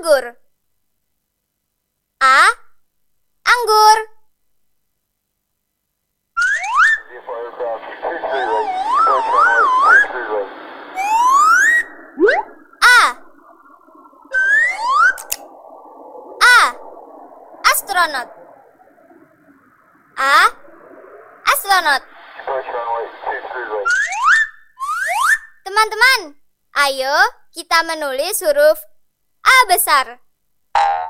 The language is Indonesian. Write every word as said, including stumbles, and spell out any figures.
anggur. A. Anggur. A. A. Astronot. A. Astronot. Teman-teman, ayo kita menulis huruf A besar.